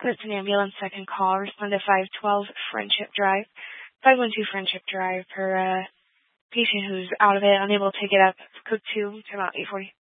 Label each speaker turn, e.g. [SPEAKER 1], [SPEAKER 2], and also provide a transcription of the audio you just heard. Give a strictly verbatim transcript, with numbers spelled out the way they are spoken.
[SPEAKER 1] It's an ambulance second call. Respond to five twelve Friendship Drive. five one two Friendship Drive for a patient who's out of it, unable to get up. Code two, time out eight forty.